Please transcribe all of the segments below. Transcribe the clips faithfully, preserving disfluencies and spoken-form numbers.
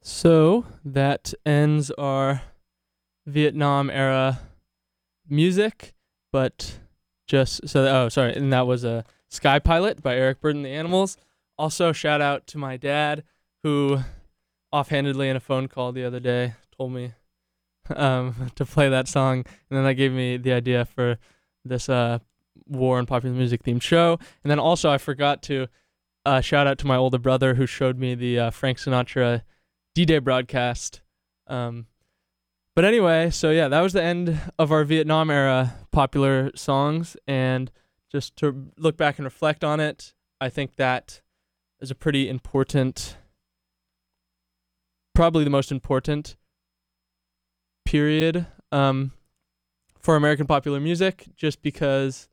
So that ends our Vietnam era music, but just so oh sorry, and that was a Sky Pilot by Eric Burdon and the Animals. Also, shout out to my dad who offhandedly in a phone call the other day told me um, to play that song, and then that gave me the idea for this uh, war and popular music themed show. And then also I forgot to uh, shout out to my older brother who showed me the uh, Frank Sinatra D-Day broadcast. Um, but anyway, so yeah, that was the end of our Vietnam era popular songs, and just to look back and reflect on it, I think that is a pretty important, probably the most important period um, for American popular music, just because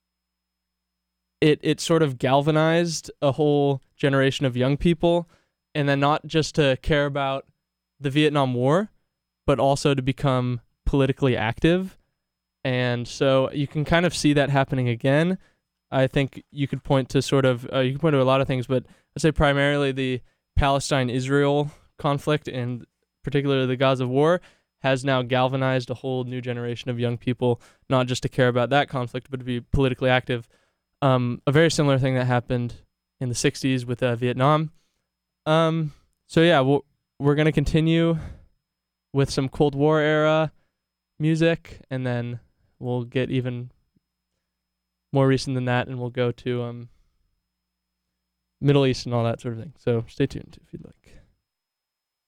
it it sort of galvanized a whole generation of young people, and then not just to care about the Vietnam War, but also to become politically active. And so you can kind of see that happening again. I think you could point to sort of, uh, you can point to a lot of things, but I'd say primarily the Palestine-Israel conflict, and particularly the Gaza war, has now galvanized a whole new generation of young people, not just to care about that conflict, but to be politically active. Um, a very similar thing that happened in the sixties with uh, Vietnam. Um, so yeah, we'll, we're going to continue with some Cold War era music, and then we'll get even more recent than that, and we'll go to um, Middle East and all that sort of thing. So stay tuned if you'd like.